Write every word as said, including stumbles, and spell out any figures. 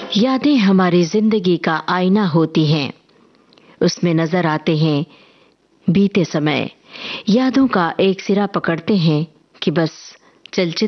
यादें हमारी जिंदगी का आईना होती हैं। उसमें नजर आते हैं बीते समय। यादों का एक सिरा पकड़ते हैं कि बस चलचित्र